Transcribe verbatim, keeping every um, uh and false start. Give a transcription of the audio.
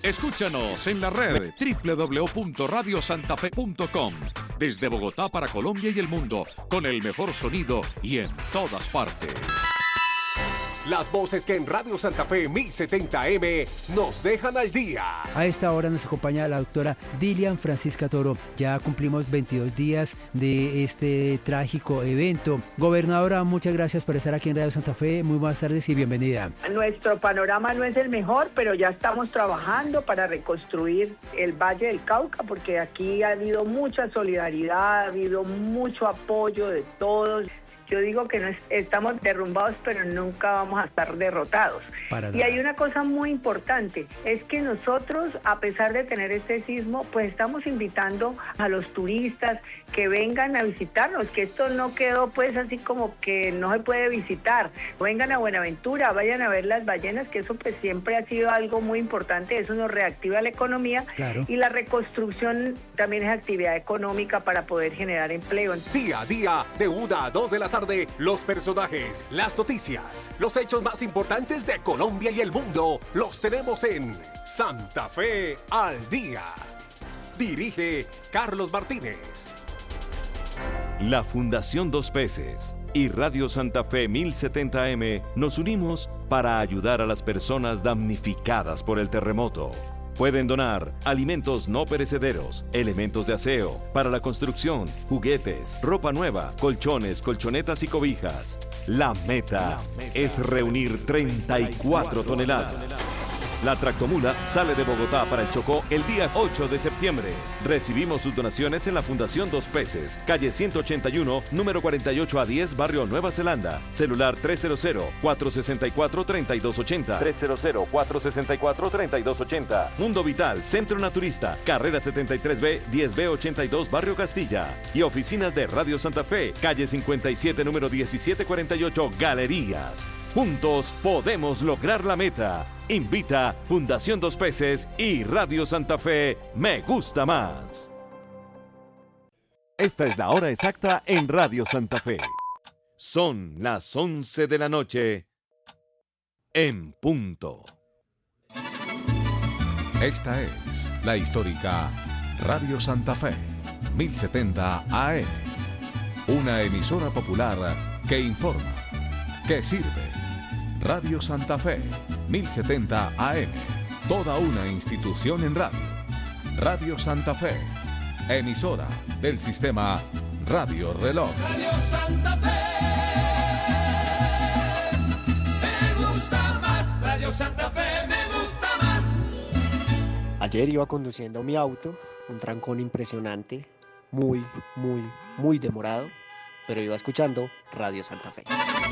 Escúchanos en la red doble u doble u doble u punto radio santa fe punto com. Desde Bogotá para Colombia y el mundo, con el mejor sonido y en todas partes. Las voces que en Radio Santa Fe mil setenta eme nos dejan al día. A esta hora nos acompaña la doctora Dilian Francisca Toro. Ya cumplimos veintidós días de este trágico evento. Gobernadora, muchas gracias por estar aquí en Radio Santa Fe. Muy buenas tardes y bienvenida. Nuestro panorama no es el mejor, pero ya estamos trabajando para reconstruir el Valle del Cauca, porque aquí ha habido mucha solidaridad, ha habido mucho apoyo de todos. Yo digo que no es, estamos derrumbados, pero nunca vamos a estar derrotados. Y hay una cosa muy importante, es que nosotros, a pesar de tener este sismo, pues estamos invitando a los turistas que vengan a visitarnos, que esto no quedó pues así como que no se puede visitar. Vengan a Buenaventura, vayan a ver las ballenas, que eso pues siempre ha sido algo muy importante, eso nos reactiva la economía. Claro. Y la reconstrucción también es actividad económica para poder generar empleo. Día a día, de una a dos de la tarde, los personajes, las noticias, los hechos más importantes de Colombia y el mundo, los tenemos en Santa Fe al Día. Dirige Carlos Martínez. La Fundación Dos Peces y Radio Santa Fe mil setenta eme nos unimos para ayudar a las personas damnificadas por el terremoto. Pueden donar alimentos no perecederos, elementos de aseo, para la construcción, juguetes, ropa nueva, colchones, colchonetas y cobijas. La meta, la meta es reunir treinta y cuatro toneladas. La tractomula sale de Bogotá para el Chocó el día ocho de septiembre. Recibimos sus donaciones en la Fundación Dos Peces, calle ciento ochenta y uno, número cuarenta y ocho a diez, barrio Nueva Zelanda. Celular tres cero cero, cuatro seis cuatro, tres dos ocho cero. tres cero cero, cuatro seis cuatro, tres dos ocho cero. Mundo Vital, Centro Naturista, carrera setenta y tres B, diez B ochenta y dos, barrio Castilla. Y oficinas de Radio Santa Fe, calle cincuenta y siete, número diecisiete cuarenta y ocho, Galerías. Juntos podemos lograr la meta. Invita Fundación Dos Peces y Radio Santa Fe Me Gusta Más. Esta es la hora exacta en Radio Santa Fe. Son las once de la noche en punto. Esta es la histórica Radio Santa Fe mil setenta A M. Una emisora popular que informa, que sirve. Radio Santa Fe mil setenta A M, toda una institución en radio. Radio Santa Fe, emisora del sistema Radio Reloj. Radio Santa Fe, me gusta más. Radio Santa Fe, me gusta más. Ayer iba conduciendo mi auto, un trancón impresionante, muy, muy, muy demorado, pero iba escuchando Radio Santa Fe.